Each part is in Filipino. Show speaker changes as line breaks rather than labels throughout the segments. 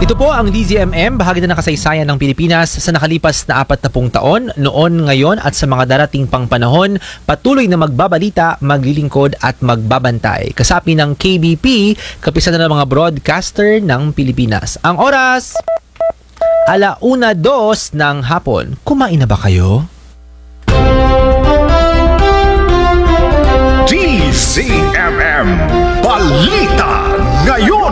Ito po ang DZMM, bahagi na ng kasaysayan ng Pilipinas sa nakalipas na 40 taon, noon, ngayon at sa mga darating pang panahon, patuloy na magbabalita, maglilingkod at magbabantay. Kasapi ng KBP, kapisan na ng mga broadcaster ng Pilipinas. Ang oras, 1:02 ng hapon. Kumain na ba kayo?
DZMM Balita Ngayon.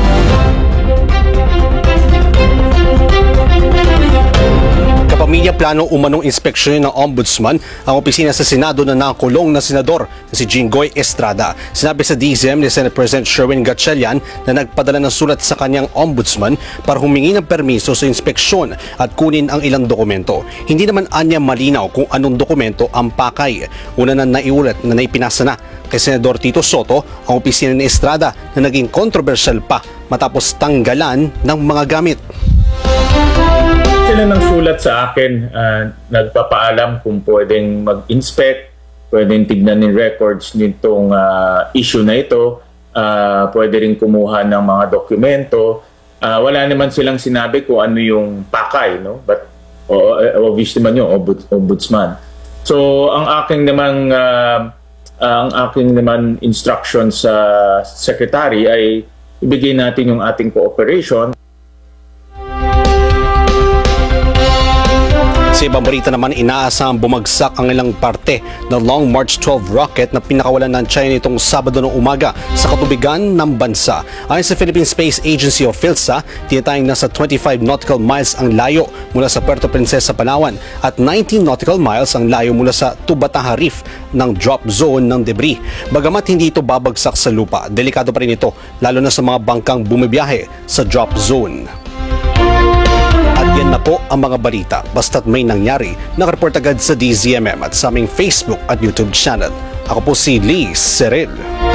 Kapamilya plano umanong inspeksyon ng Ombudsman ang opisina sa Senado na nakulong na senador na si Jinggoy Estrada. Sinabi sa DZM ni Senate President Sherwin Gatchalian na nagpadala ng sulat sa kanyang Ombudsman para humingi ng permiso sa inspeksyon at kunin ang ilang dokumento. Hindi naman anya malinaw kung anong dokumento ang pakay. Una na naiulat na naipinasa na kay Senador Tito Soto ang opisina ni Estrada na naging kontrobersyal pa matapos tanggalan ng mga gamit.
Sila ng sulat sa akin, nagpapaalam kung pwedeng mag-inspect, pwedeng tignan ng records nitong issue na ito, pwede rin kumuha ng mga dokumento. Wala naman silang sinabi kung ano yung pakay, no? But obviously man yung ombudsman. So ang aking naman instruction sa secretary ay ibigay natin yung ating cooperation.
Sa ibang balita naman, inaasahang bumagsak ang ilang parte ng Long March 12 rocket na pinakawalan ng China nitong Sabado ng umaga sa katubigan ng bansa. Ayon sa Philippine Space Agency o PhilSA, tinatayang nasa 25 nautical miles ang layo mula sa Puerto Princesa, Palawan at 19 nautical miles ang layo mula sa Tubataha Reef ng drop zone ng debris. Bagamat hindi ito babagsak sa lupa, delikado pa rin ito lalo na sa mga bangkang bumibiyahe sa drop zone. At yan na po ang mga balita. Basta't may nangyari, nakareport agad sa DZMM at sa aming Facebook at YouTube channel. Ako po si Lee Seril.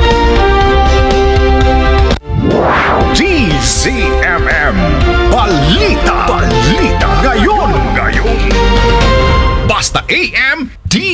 DZMM Balita Ngayon. Basta AM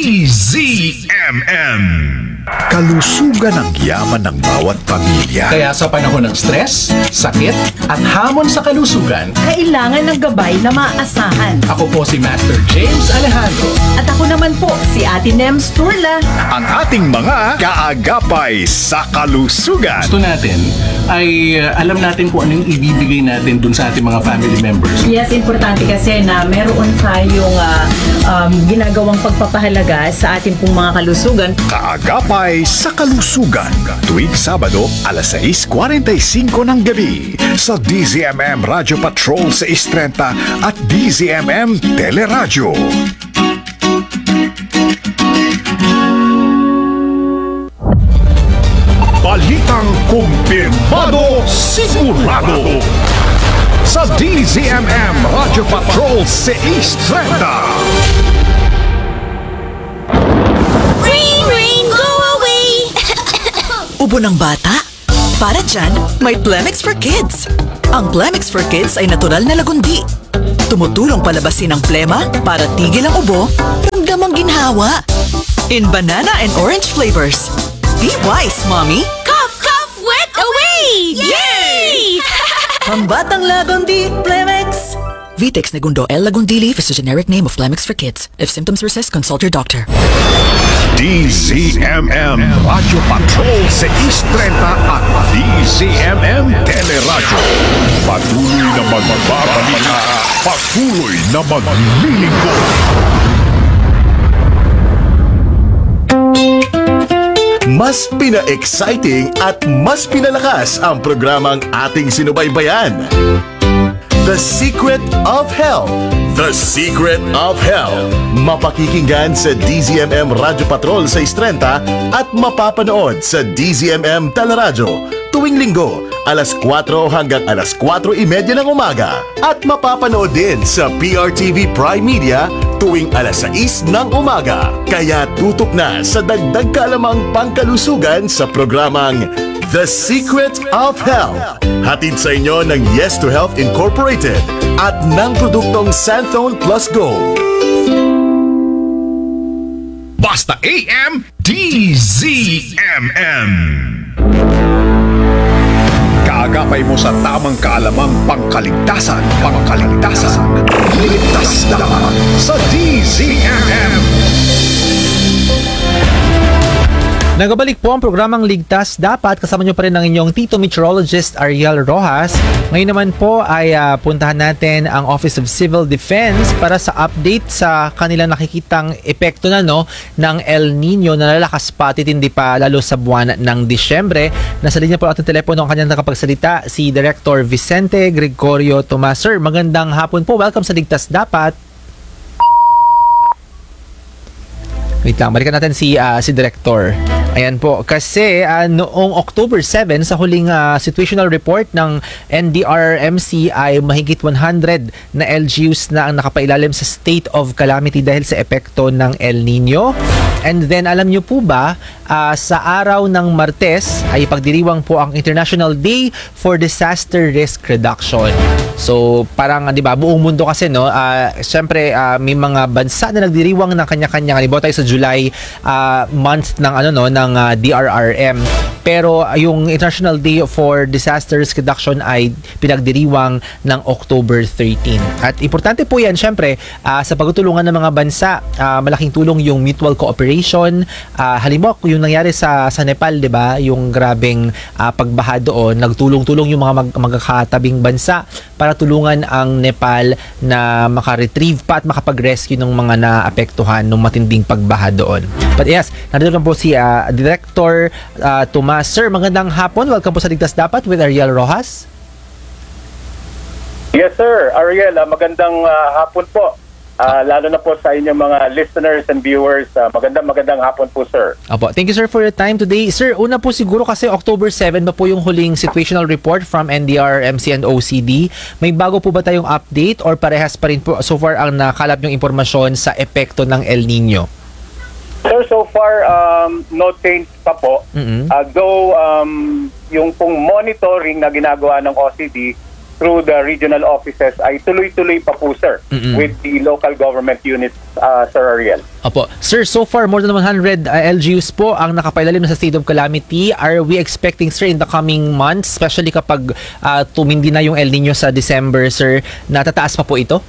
DZMM. Kalusugan ang yaman ng bawat pamilya.
Kaya sa panahon ng stress, sakit, at hamon sa kalusugan,
kailangan ng gabay na maaasahan.
ako po si Master James Alejandro.
At ako naman po, si Ate Nems Turla.
Ang ating mga kaagapay sa kalusugan.
Gusto natin ay alam natin kung anong ibibigay natin dun sa ating mga family members.
Yes, importante kasi na meron tayong ginagawang pagpapahalaga sa ating pong mga kalusugan.
Kaagapay sa kalusugan. Tuwing Sabado, alas 6:45 ng gabi sa DZMM Radio Patrol 630 at DZMM Teleradyo. Balitang kumpirmado, sigurado sa DZMM Radio Patrol 630.
Ubo ng bata? Para dyan, may Plemix for Kids. Ang Plemix for Kids ay natural na lagundi. Tumutulong palabasin ang plema para tigil ang ubo, ramdam ang ginhawa. In banana and orange flavors. Be wise, Mommy!
Cough, cough, wet away! Yay!
Pambatang lagundi, Plemix! Vitex Negundo L. Lagundili is a generic name of Plemix for Kids. If symptoms persist, consult your doctor.
DZMM Radio Patrol 630 at DZMM Teleradyo. Patuloy na magbabalita, patuloy na maglilingkod. Mas pina-exciting at mas pinalakas ang programang ating sinubaybayan. The Secret of Health. The Secret of Health. Mapakikinggan sa DZMM Radio Patrol 630 at mapapanood sa DZMM Teleradyo tuwing linggo, alas 4 hanggang alas 4:30 ng umaga. At mapapanood din sa PRTV Prime Media tuwing alas 6 ng umaga. Kaya tutok na sa dagdag kalamang pangkalusugan sa programang The Secret of Health. Hatid sa inyo ng Yes to Health Incorporated at ng produktong Santhone Plus Gold. Basta AM DZMM.
Agapay mo sa tamang kaalamang pangkaligtasan. Ligtas dapat sa DZMM.
Nagabalik po ang programang Ligtas Dapat. Kasama nyo pa rin ang inyong Tito Meteorologist Ariel Rojas. Ngayon naman po ay puntahan natin ang Office of Civil Defense para sa update sa kanilang nakikitang epekto na ng El Nino na lalakas pa, titindi pa lalo sa buwan ng Disyembre. Nasa linya po ating telepono ang kanyang nakapagsalita, si Director Vicente Gregorio Tomas. Sir, magandang hapon po. Welcome sa Ligtas Dapat. Wait lang, balikan natin si Director. Ayan po, kasi noong October 7 sa huling situational report ng NDRRMC ay mahigit 100 na LGUs na ang nakapailalim sa state of calamity dahil sa epekto ng El Nino. And then alam nyo po ba, sa araw ng Martes ay pagdiriwang po ang International Day for Disaster Risk Reduction. So parang 'di ba, buong mundo kasi syempre may mga bansa na nagdiriwang ng kanya-kanya. Halimbawa tayo sa July month ng ng DRRM. Pero yung International Day for Disaster Risk Reduction ay pinagdiriwang ng October 13. At importante po 'yan syempre sa pagtutulungan ng mga bansa. Malaking tulong yung mutual cooperation. Halimbawa yung nangyari sa Nepal, 'di ba? Yung grabeng pagbaha doon, nagtulong-tulong yung mga magkakatabing bansa para tulungan ang Nepal na makaretrieve pa at makapag-rescue ng mga naapektuhan ng matinding pagbaha doon. But yes, nandito po si Director Tomas. Sir, magandang hapon. Welcome po sa Ligtas Dapat with Ariel Rojas.
Yes sir, Ariel, magandang hapon po. Lalo na po sa inyong mga listeners and viewers. Magandang hapon po, sir.
Apo, thank you sir for your time today. Sir, una po siguro kasi October 7 pa po yung huling situational report from NDRRMC and OCD. May bago po ba tayong update or parehas pa rin po so far ang nakalap yung impormasyon sa epekto ng El Nino?
Sir, so far, no change pa po. Though, yung pong monitoring na ginagawa ng OCD through the regional offices ay tuloy-tuloy pa po, sir, with the local government units, Sir Ariel.
Opo. Sir, so far, more than 100 LGUs po ang nakapailalim na sa state of calamity. Are we expecting, sir, in the coming months, especially kapag tumindi na yung El Nino sa December, sir, natataas pa po ito?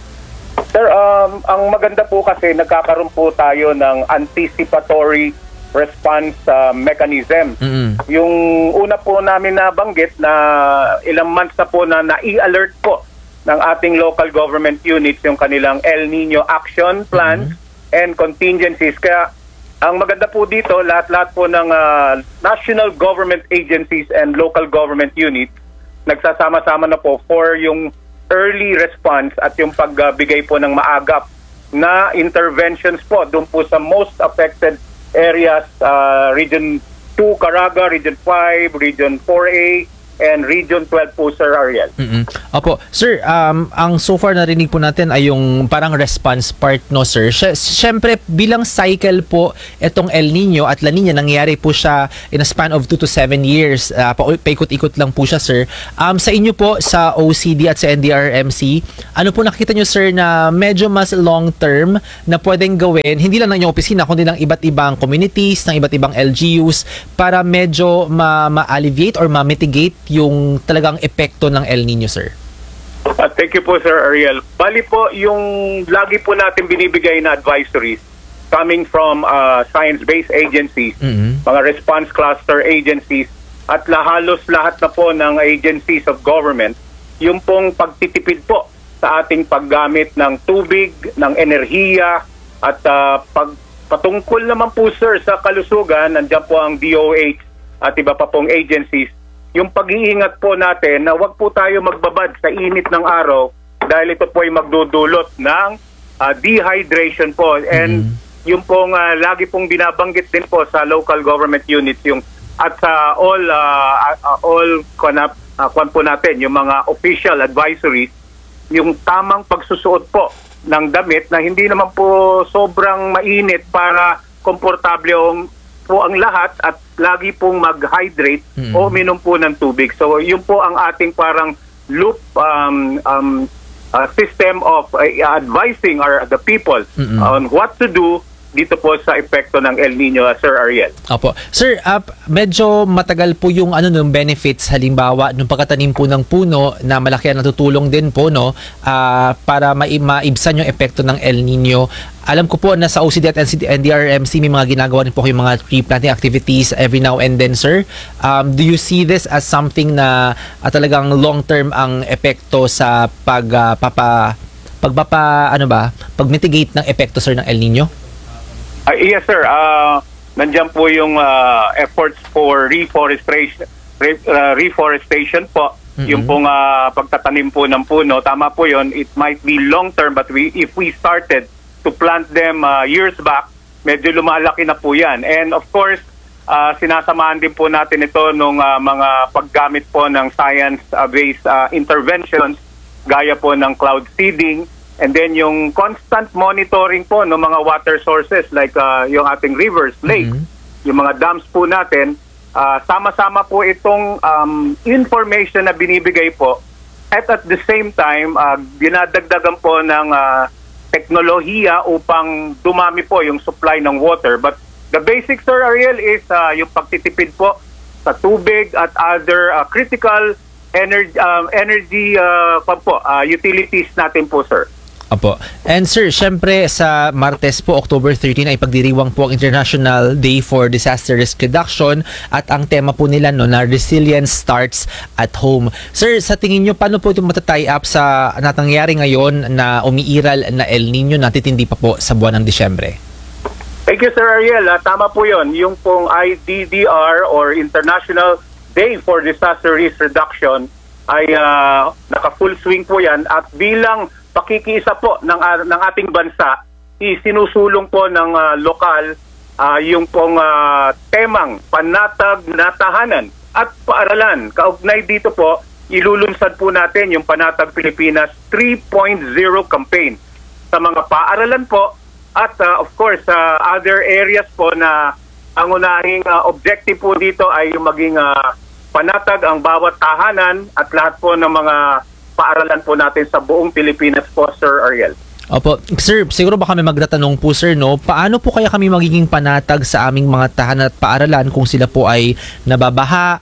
Sir, ang maganda po kasi nagkakaroon po tayo ng anticipatory response mechanism. Yung una po namin nabanggit na ilang months na po na nai-alert po ng ating local government units yung kanilang El Nino action plan and contingencies. Kaya ang maganda po dito, lahat-lahat po ng national government agencies and local government units nagsasama-sama na po for yung early response at yung pagbigay po ng maagap na interventions po doon po sa most affected areas, Region 2 Caraga, Region 5, Region 4A, and Region 12 po, Sir Ariel.
Opo. Sir, ang so far narinig po natin ay yung parang response part, no, sir? Siyempre, bilang cycle po, itong El Nino at La Nina, nangyari po siya in a span of 2 to 7 years. Paikot-ikot lang po siya, sir. Sa inyo po, sa OCD at sa NDRRMC, ano po nakikita nyo, sir, na medyo mas long-term na pwedeng gawin, hindi lang ng inyong opisina, kundi ng iba't ibang communities, ng iba't ibang LGUs, para medyo ma-alleviate or ma-mitigate yung talagang epekto ng El Nino, sir?
Thank you po, Sir Ariel. Bali po, yung lagi po natin binibigay na advisories coming from science-based agencies, mga response cluster agencies, at halos lahat na po ng agencies of government, yung pong pagtitipid po sa ating paggamit ng tubig, ng enerhiya, at patungkol naman po, sir, sa kalusugan, nandiyan po ang DOH at iba pa pong agencies, yung pag-iingat po natin na wag po tayo magbabad sa init ng araw dahil ito po ay magdudulot ng dehydration po. And yung pong lagi pong binabanggit din po sa local government units yung at sa all kwan po natin, yung mga official advisories, yung tamang pagsusuot po ng damit na hindi naman po sobrang mainit para komportable po ang lahat at lagi pong mag-hydrate o minom po ng tubig. So yun po ang ating parang loop system of advising the people on what to do dito po sa epekto ng El Nino, Sir Ariel.
Opo. Sir, medyo matagal po yung nung benefits, halimbawa nung pagkatanim po ng puno na malaki ang natutulong din po para maibsan yung epekto ng El Nino. Alam ko po na sa OCD at NDRMC may mga ginagawa rin po yung mga tree planting activities every now and then, sir. Do you see this as something na talagang long-term ang epekto sa pag-mitigate ng epekto, sir, ng El Nino?
Yes, sir. Nandiyan po yung efforts for reforestation po. Yung pong pagtatanim po ng puno. Tama po yun. It might be long-term, but if we started to plant them years back, medyo lumalaki na po yan. And of course, sinasamahan din po natin ito nung mga paggamit po ng science-based interventions, gaya po ng cloud seeding, and then yung constant monitoring po ng mga water sources like yung ating rivers, lakes, yung mga dams po natin. Sama-sama po itong information na binibigay po at the same time dinadagdagan po ng teknolohiya upang dumami po yung supply ng water. But the basic, Sir Ariel, is yung pagtitipid po sa tubig at other critical energy utilities natin po, sir.
Opo. And sir, syempre sa Martes po, October 13 ay pagdiriwang po ang International Day for Disaster Risk Reduction at ang tema po nila na Resilience Starts at Home. Sir, sa tingin nyo, paano po ito matatie up sa natangyari ngayon na umiiral na El Nino na titindi pa po sa buwan ng Disyembre?
Thank you, Sir Ariel. Tama po yun. Yung pong IDDR or International Day for Disaster Risk Reduction ay naka-full swing po yan at bilang pakikiisa po ng ating bansa, isinusulong po ng lokal yung pong temang panatag na tahanan at paaralan. Kaugnay dito po, ilulunsad po natin yung Panatag Pilipinas 3.0 campaign sa mga paaralan po at of course other areas po na ang unahing objective po dito ay yung maging panatag ang bawat tahanan at lahat po ng mga paaralan po natin sa buong Pilipinas po, Sir Ariel.
Opo. Sir, siguro baka may magtatanong po, sir, paano po kaya kami magiging panatag sa aming mga tahanan at paaralan kung sila po ay nababaha,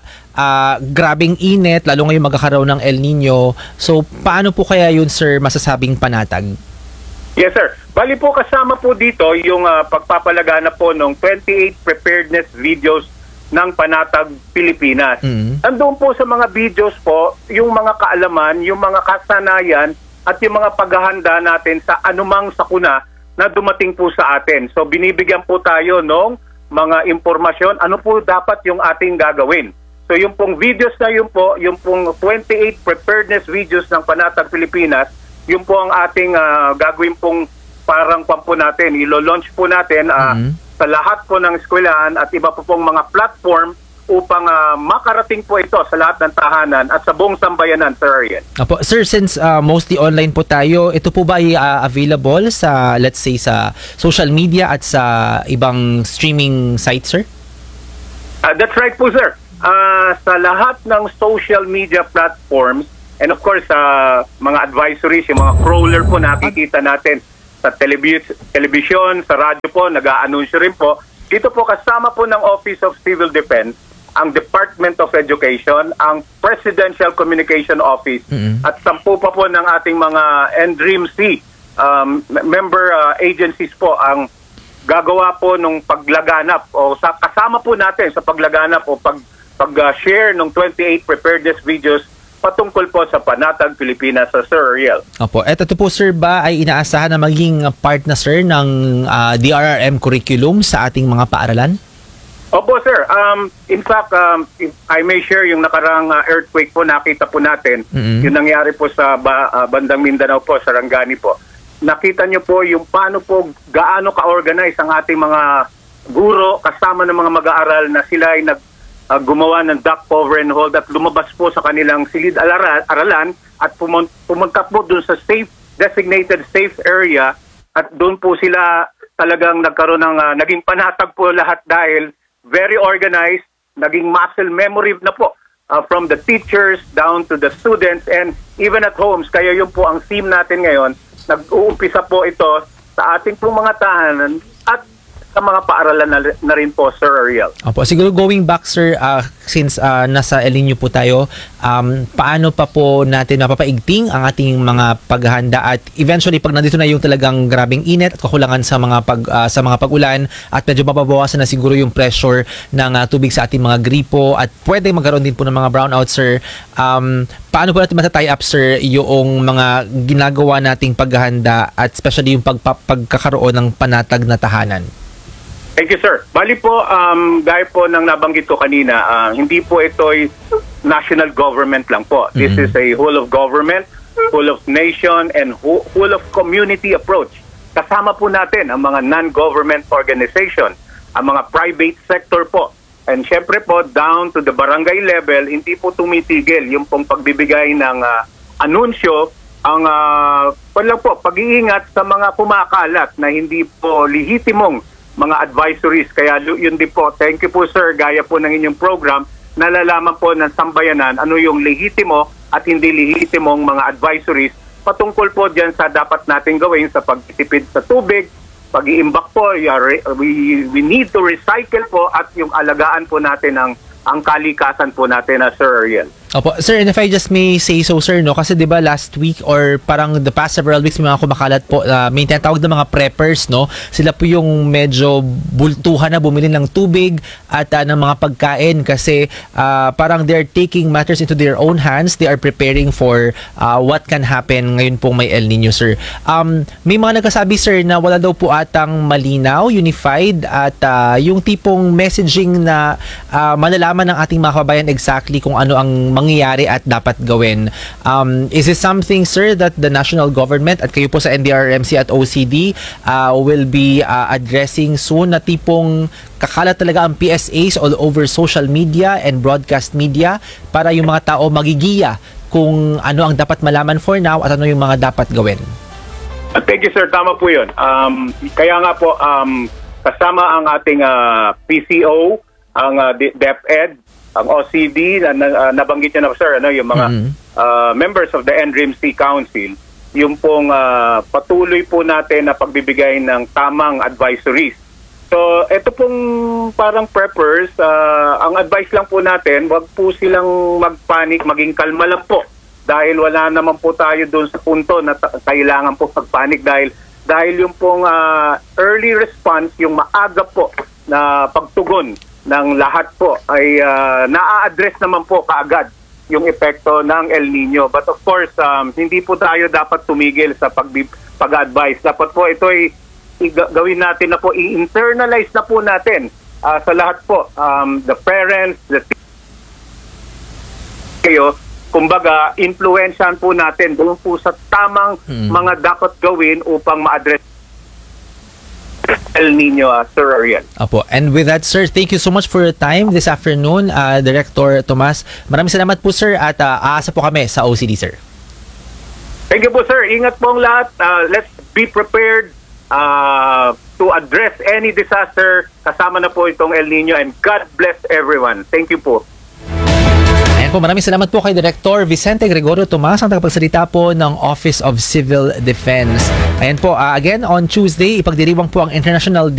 grabing init, lalo ngayon magkakaroon ng El Nino. So, paano po kaya yun, sir, masasabing panatag?
Yes, sir. Bali po kasama po dito yung pagpapalagana po ng 28 preparedness videos ng Panatag Pilipinas. Andun po sa mga videos po, yung mga kaalaman, yung mga kasanayan, at yung mga paghahanda natin sa anumang sakuna na dumating po sa atin. So binibigyan po tayo ng mga impormasyon, ano po dapat yung ating gagawin. So yung pong videos na yun po, yung pong 28 preparedness videos ng Panatag Pilipinas, yung po ang ating gagawin pong parang pampo natin. Ilo-launch po natin sa lahat po ng eskwelahan at iba po pong mga platform upang makarating po ito sa lahat ng tahanan at sa buong sambayanan, Sir Ariel.
Apo, sir, since mostly online po tayo, ito po ba ay available sa, let's say, sa social media at sa ibang streaming sites, sir?
That's right po, sir. Sa lahat ng social media platforms and of course, mga advisories, yung mga crawler po nakikita natin sa television, sa radyo po, nag-aanunsyo rin po. Dito po kasama po ng Office of Civil Defense, ang Department of Education, ang Presidential Communication Office, at 10 pa po ng ating mga NDRIMC member agencies po ang gagawa po ng paglaganap o kasama po natin sa paglaganap o pag-share ng 28 preparedness videos patungkol po sa Panatag Pilipinas, sa Sir Ariel.
Opo. At ito po, sir, ba ay inaasahan na maging part na, sir, ng DRRM curriculum sa ating mga paaralan?
Opo, sir. In fact, if I may share yung nakarang earthquake po, nakita po natin, yung nangyari po sa bandang Mindanao po, sa Rangani po. Nakita nyo po yung paano po, gaano ka-organize ang ating mga guro, kasama ng mga mag-aaral na sila ay gumawa ng duck cover and hold at lumabas po sa kanilang silid-aralan at pumunta po dun sa designated safe area at doon po sila talagang nagkaroon ng naging panatag po lahat dahil very organized, naging muscle memory na po from the teachers down to the students and even at homes. Kaya yun po ang theme natin ngayon, nag-uumpisa po ito sa ating pong mga tahanan at sa mga paaralan na rin po, Sir Ariel.
Opo, siguro going back sir, since nasa El Nino po tayo, paano pa po natin mapapaigting ang ating mga paghahanda at eventually pag nandito na yung talagang grabing init at kakulangan sa mga pag-ulan at medyo mababawasan na siguro yung pressure ng tubig sa ating mga gripo at pwede magkaroon din po ng mga brownout sir, paano po natin matatie up sir yung mga ginagawa nating paghahanda at especially yung pagkakaroon ng panatag na tahanan?
Thank you, sir. Bali po, gaya po ng nabanggit ko kanina, hindi po ito ay national government lang po. This is a whole of government, whole of nation, and whole of community approach. Kasama po natin ang mga non-government organization, ang mga private sector po. And syempre po, down to the barangay level, hindi po tumitigil yung pong pagbibigay ng anunsyo, ang pag-iingat sa mga kumakalat na hindi po lehitimong mga advisories. Kaya yun din po, thank you po sir, gaya po ng inyong program, nalalaman po ng sambayanan ano yung lehitimo at hindi lehitimong mga advisories patungkol po dyan sa dapat natin gawin sa pagtitipid sa tubig, pag-iimbak po, we need to recycle po at yung alagaan po natin ang kalikasan po natin na Sir Ariel.
Opo, sir, and if I just may say so, sir, no? Kasi 'di ba last week or parang the past several weeks may mga kumakalat po, may tinatawag na mga preppers, no? Sila po yung medyo bultuhan na bumili ng tubig at ng mga pagkain kasi parang they're taking matters into their own hands. They are preparing for what can happen ngayon pong may El Nino, sir. May mga nagkasabi, sir, na wala daw po atang malinaw, unified at yung tipong messaging na malalaman ng ating mga kababayan exactly kung ano ang mangyayari at dapat gawin. Is this something, sir, that the national government at kayo po sa NDRRMC at OCD will be addressing soon na tipong kakalat talaga ang PSAs all over social media and broadcast media para yung mga tao magigiya kung ano ang dapat malaman for now at ano yung mga dapat gawin?
Thank you, sir. Tama po yun. Kaya nga po, kasama ang ating PCO, ang DepEd, ang OCD, nabanggit niyo na sir, yung mga members of the NDRRMC Council, yung pong patuloy po natin na pagbibigay ng tamang advisories. So, ito pong parang preppers, ang advice lang po natin, wag po silang magpanik, maging kalma lang po. Dahil wala naman po tayo doon sa punto na kailangan po magpanik dahil yung pong early response, yung maaga po na pagtugon ng lahat po ay na-address naman po kaagad yung epekto ng El Nino. But of course, hindi po tayo dapat tumigil sa pag-advise. Dapat po ito ay gawin natin na po, i-internalize na po natin sa lahat po. The parents, the kayo, kumbaga, influensyahan po natin doon po sa tamang mga dapat gawin upang ma-address El Nino, Sir Ariel.
Apo. And with that, sir, thank you so much for your time this afternoon, Director Tomas. Maraming salamat po, sir, at aasa po kami sa OCD, sir.
Thank you po, sir. Ingat po ang lahat. Let's be prepared to address any disaster. Kasama na po itong El Nino, and God bless everyone. Thank you po.
Ayan po, maraming salamat po kay Director Vicente Gregorio Tomas, ang tagapagsalita po ng Office of Civil Defense. Ayan po, again, on Tuesday, ipagdiriwang po ang International Day